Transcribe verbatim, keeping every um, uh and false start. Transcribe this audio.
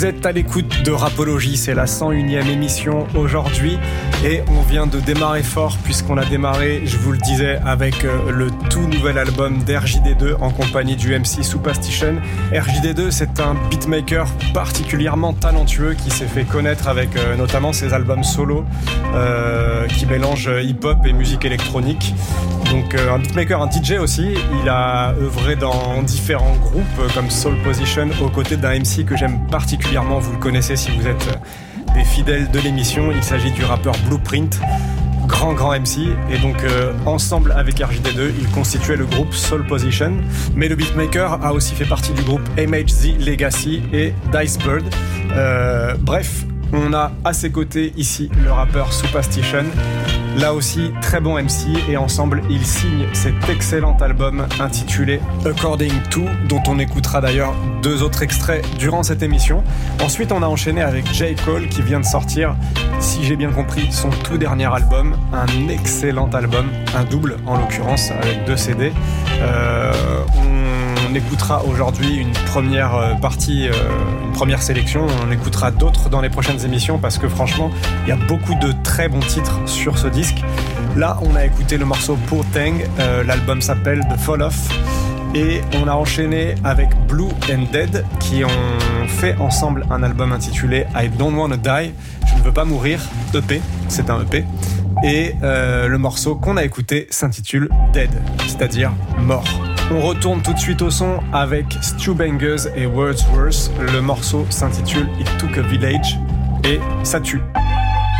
Vous êtes à l'écoute de Rapologie, c'est la cent unième émission aujourd'hui et on vient de démarrer fort puisqu'on a démarré, je vous le disais, avec le tout nouvel album d'R J D deux en compagnie du M C Superstition. R J D deux, c'est un beatmaker particulièrement talentueux qui s'est fait connaître avec euh, notamment ses albums solo euh, qui mélangent hip-hop et musique électronique. Donc euh, un beatmaker, un D J aussi, il a œuvré dans différents groupes euh, comme Soul Position aux côtés d'un M C que j'aime particulièrement, vous le connaissez si vous êtes euh, des fidèles de l'émission, il s'agit du rappeur Blueprint, grand grand M C, et donc euh, ensemble avec R J D deux, ils constituaient le groupe Soul Position, mais le beatmaker a aussi fait partie du groupe M H Z Legacy et Dicebird. Euh, bref, on a à ses côtés ici le rappeur Superstition, là aussi très bon M C, et ensemble ils signent cet excellent album intitulé According To, dont on écoutera d'ailleurs deux autres extraits durant cette émission. Ensuite on a enchaîné avec J. Cole qui vient de sortir, si j'ai bien compris, son tout dernier album, un excellent album, un double en l'occurrence avec deux C D. Euh, on écoutera aujourd'hui une première partie, euh, une première sélection, on écoutera d'autres dans les prochaines émissions parce que franchement il y a beaucoup de très bons titres sur ce disque. Là on a écouté le morceau Poor Thing, euh, l'album s'appelle The Fall Off, et on a enchaîné avec Blue and Dead qui ont fait ensemble un album intitulé I Don't Wanna Die, je ne veux pas mourir, E P, c'est un E P, et euh, le morceau qu'on a écouté s'intitule Dead, c'est-à-dire mort. On retourne tout de suite au son avec Stu Bangers et Wordsworth, le morceau s'intitule It Took a Village et ça tue.